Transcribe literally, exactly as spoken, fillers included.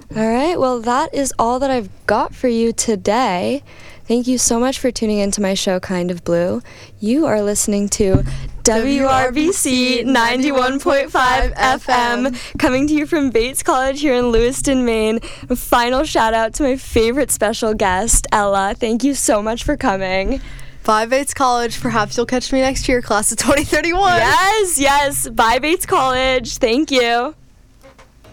All right, well, that is all that I've got for you today. Thank you so much for tuning into my show, Kind of Blue. You are listening to W R B C ninety-one point five F M, coming to you from Bates College here in Lewiston, Maine. A final shout out to my favorite special guest, Ella. Thank you so much for coming. Bye, Bates College. Perhaps you'll catch me next year, class of twenty thirty-one. Yes, yes. Bye, Bates College. Thank you.